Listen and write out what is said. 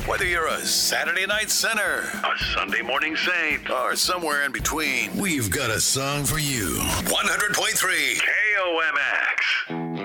Whether you're a Saturday night sinner, a Sunday morning saint, or somewhere in between, we've got a song for you. 100.3 KOMX.